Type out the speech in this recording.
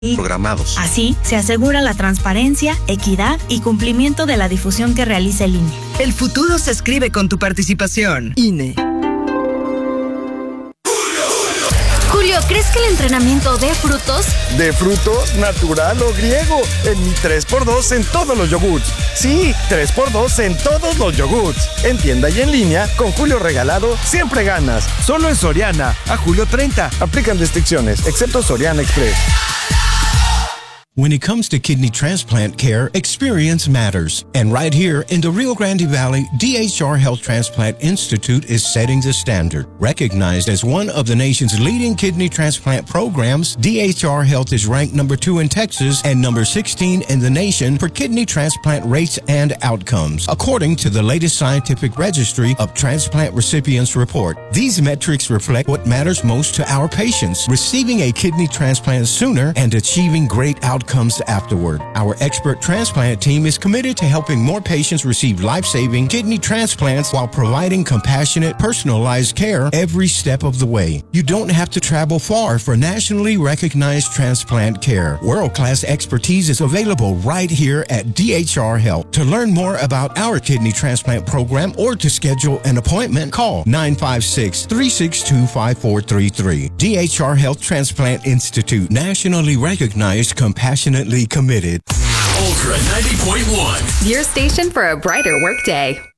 programados. Así, se asegura la transparencia, equidad y cumplimiento de la difusión que realiza el INE. El futuro se escribe con tu participación. INE. Julio, ¿crees que el entrenamiento dé frutos? ¿De frutos, natural o griego? En mi 3x2 en todos los yogurts. Sí, 3x2 en todos los yogurts. En tienda y en línea, con Julio regalado, siempre ganas. Solo en Soriana, a julio 30. Aplican restricciones, excepto Soriana Express. When it comes to kidney transplant care, experience matters. And right here in the Rio Grande Valley, DHR Health Transplant Institute is setting the standard. Recognized as one of the nation's leading kidney transplant programs, DHR Health is ranked number 2 in Texas and number 16 in the nation for kidney transplant rates and outcomes, according to the latest scientific registry of transplant recipients report. These metrics reflect what matters most to our patients, receiving a kidney transplant sooner and achieving great outcomes afterward. Our expert transplant team is committed to helping more patients receive life-saving kidney transplants while providing compassionate, personalized care every step of the way. You don't have to travel far for nationally recognized transplant care. World-class expertise is available right here at DHR Health. To learn more about our kidney transplant program or to schedule an appointment, call 956-362-5433. DHR Health Transplant Institute, nationally recognized, compassionately committed. Ultra 90.1. Your station for a brighter workday.